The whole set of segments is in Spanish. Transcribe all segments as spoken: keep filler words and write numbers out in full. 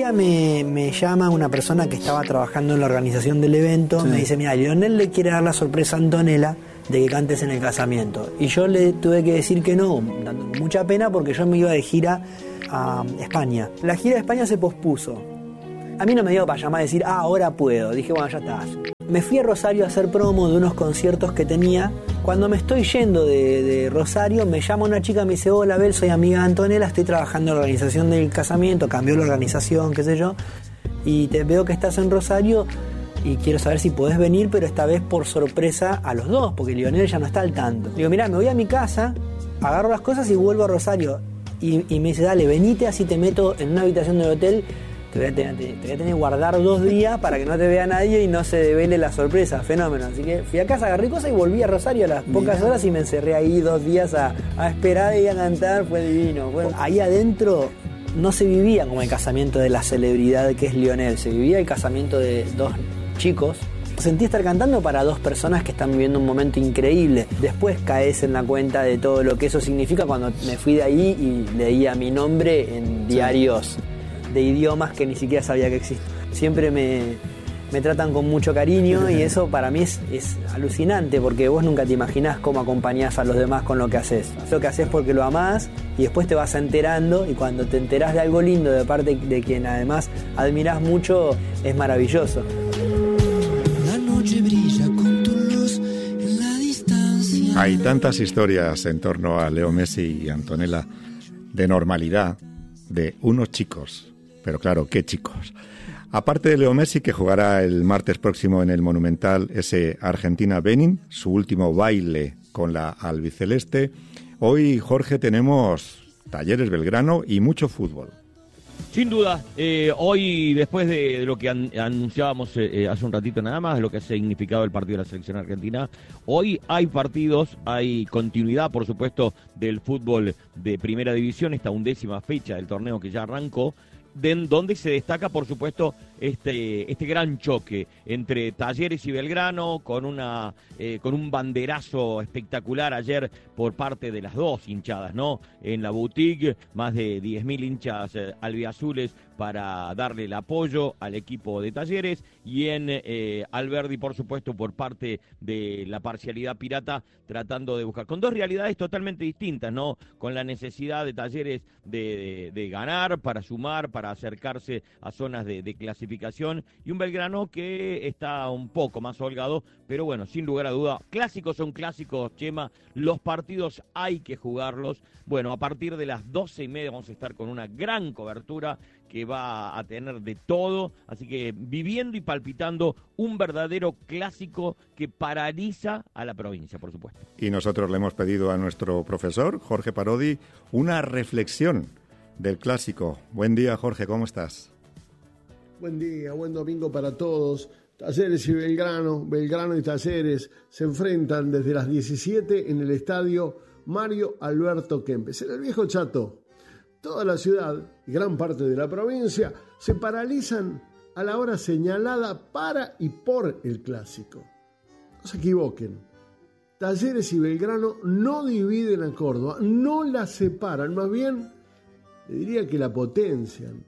día me, me llama una persona que estaba trabajando en la organización del evento, sí. Me dice, mira, Lionel le quiere dar la sorpresa a Antonella de que cantes en el casamiento. Y yo le tuve que decir que no, dando mucha pena, porque yo me iba de gira a España. La gira de España se pospuso. A mí no me dio para llamar a decir, ah, ahora puedo. Dije, bueno, ya está. Me fui a Rosario a hacer promo de unos conciertos que tenía. Cuando me estoy yendo de, de Rosario, me llama una chica, me dice, hola, Bel, soy amiga de Antonella, estoy trabajando en la organización del casamiento, cambió la organización, qué sé yo, y te veo que estás en Rosario y quiero saber si podés venir, pero esta vez por sorpresa a los dos, porque Lionel ya no está al tanto. Digo, mirá, me voy a mi casa, agarro las cosas y vuelvo a Rosario. Y, y me dice, dale, venite, así te meto en una habitación del hotel. Te voy, a tener, te, te voy a tener que guardar dos días para que no te vea nadie y no se devele la sorpresa. Fenómeno. Así que fui a casa, agarré cosas y volví a Rosario a las pocas Mirá. horas y me encerré ahí dos días a, a esperar y a cantar. Fue divino. Fue... Ahí adentro no se vivía como el casamiento de la celebridad que es Lionel. Se vivía el casamiento de dos chicos. Sentí estar cantando para dos personas que están viviendo un momento increíble. Después caes en la cuenta de todo lo que eso significa cuando me fui de ahí y leía mi nombre en diarios de idiomas que ni siquiera sabía que existían. Siempre me, me tratan con mucho cariño y eso para mí es, es alucinante, porque vos nunca te imaginás cómo acompañás a los demás con lo que haces. Lo que haces porque lo amás y después te vas enterando, y cuando te enterás de algo lindo de parte de quien además admirás mucho, es maravilloso. La noche brilla con tu luz en la distancia. Hay tantas historias en torno a Leo Messi y Antonella de normalidad de unos chicos. Pero claro, ¿qué chicos? Aparte de Leo Messi, que jugará el martes próximo en el Monumental ese Argentina-Benin, su último baile con la albiceleste, hoy, Jorge, tenemos Talleres Belgrano y mucho fútbol. Sin duda, eh, hoy, después de, de lo que an, anunciábamos eh, hace un ratito nada más, de lo que ha significado el partido de la selección argentina, hoy hay partidos, hay continuidad, por supuesto, del fútbol de primera división, esta undécima fecha del torneo que ya arrancó, de, donde se destaca, por supuesto, este, este gran choque entre Talleres y Belgrano, con, una, eh, con un banderazo espectacular ayer por parte de las dos hinchadas, ¿no? En la boutique, más de diez mil hinchas eh, albiazules para darle el apoyo al equipo de Talleres, y en eh, Alberdi, por supuesto, por parte de la parcialidad pirata, tratando de buscar, con dos realidades totalmente distintas, ¿no? Con la necesidad de Talleres de, de, de ganar, para sumar, para acercarse a zonas de, de clasificación, y un Belgrano que está un poco más holgado, pero bueno, sin lugar a duda, clásicos son clásicos, Chema, los partidos hay que jugarlos. Bueno, a partir de las doce y media vamos a estar con una gran cobertura que va a tener de todo, así que viviendo y palpitando un verdadero clásico que paraliza a la provincia, por supuesto. Y nosotros le hemos pedido a nuestro profesor, Jorge Parodi, una reflexión del clásico. Buen día, Jorge, ¿cómo estás? Buen día, buen domingo para todos. Talleres y Belgrano, Belgrano y Talleres se enfrentan desde las diecisiete en el estadio Mario Alberto Kempes, en el viejo Chato. Toda la ciudad y gran parte de la provincia se paralizan a la hora señalada para y por el clásico. No se equivoquen, Talleres y Belgrano no dividen a Córdoba, no la separan, más bien le diría que la potencian,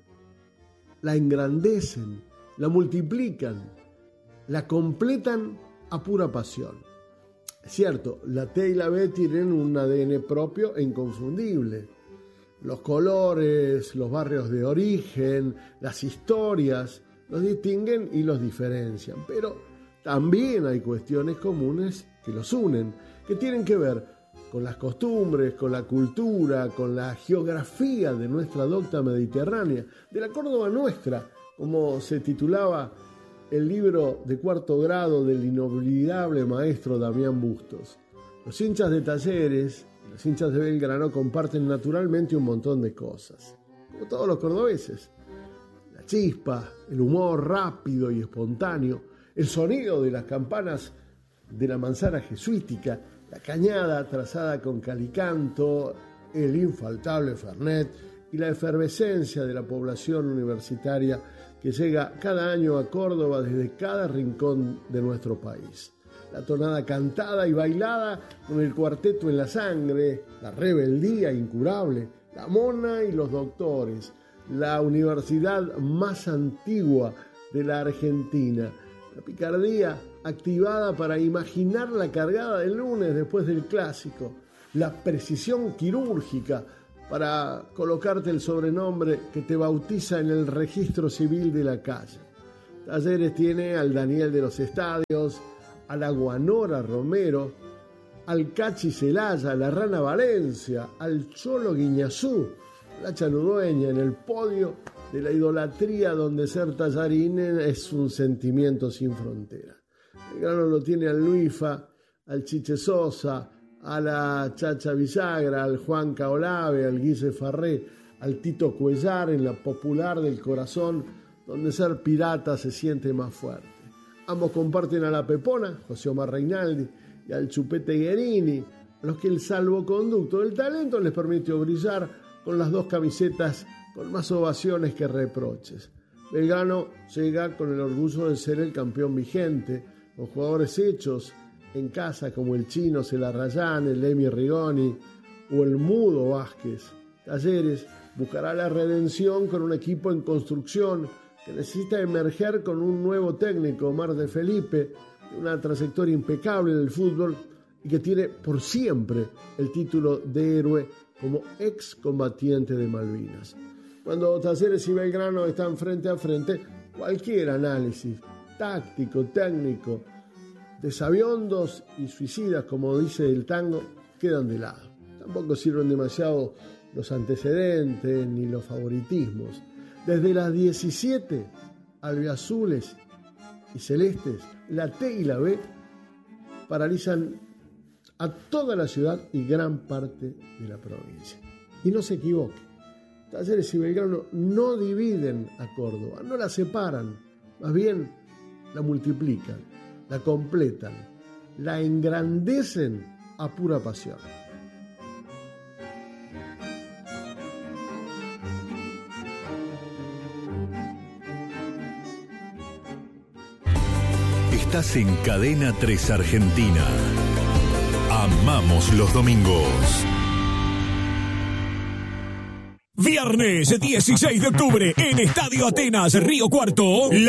la engrandecen, la multiplican, la completan a pura pasión. Es cierto, la T y la B tienen un A D N propio e inconfundible. Los colores, los barrios de origen, las historias, los distinguen y los diferencian. Pero también hay cuestiones comunes que los unen, que tienen que ver con las costumbres, con la cultura, con la geografía de nuestra docta mediterránea, de la Córdoba nuestra, como se titulaba el libro de cuarto grado del inolvidable maestro Damián Bustos. Los hinchas de Talleres, los hinchas de Belgrano comparten naturalmente un montón de cosas, como todos los cordobeses. La chispa, el humor rápido y espontáneo, el sonido de las campanas de la manzana jesuítica, la cañada trazada con calicanto, el infaltable Fernet y la efervescencia de la población universitaria que llega cada año a Córdoba desde cada rincón de nuestro país. La tonada cantada y bailada con el cuarteto en la sangre, la rebeldía incurable, la mona y los doctores, la universidad más antigua de la Argentina. La picardía activada para imaginar la cargada del lunes después del clásico. La precisión quirúrgica para colocarte el sobrenombre que te bautiza en el registro civil de la calle. Talleres tiene al Daniel de los Estadios, a la Guanora Romero, al Cachi Celaya, a la Rana Valencia, al Cholo Guiñazú, la Chaludueña en el podio de la idolatría donde ser tallarín es un sentimiento sin frontera. Belgrano lo tiene al Luifa, al Chiche Sosa, a la Chacha Villagra, al Juan Caolave, al Guille Farré, al Tito Cuellar en la Popular del Corazón, donde ser pirata se siente más fuerte. Ambos comparten a la Pepona, José Omar Reinaldi, y al Chupete Guerini, a los que el salvoconducto del talento les permitió brillar con las dos camisetas con más ovaciones que reproches. Belgrano llega con el orgullo de ser el campeón vigente, con jugadores hechos en casa como el Chino Celarrayán, el Emi Rigoni o el Mudo Vázquez. Talleres buscará la redención con un equipo en construcción que necesita emerger con un nuevo técnico, Omar de Felipe, de una trayectoria impecable en el fútbol y que tiene por siempre el título de héroe como excombatiente de Malvinas. Cuando Talleres y Belgrano están frente a frente, cualquier análisis táctico, técnico, de sabiondos y suicidas, como dice el tango, quedan de lado. Tampoco sirven demasiado los antecedentes ni los favoritismos. Desde las diecisiete, albiazules y celestes, la T y la B paralizan a toda la ciudad y gran parte de la provincia. Y no se equivoque, Talleres y Belgrano no dividen a Córdoba, no la separan, más bien la multiplican, la completan, la engrandecen a pura pasión. Estás en Cadena tres Argentina. Amamos los domingos. Viernes dieciséis de octubre en Estadio Atenas, Río Cuarto.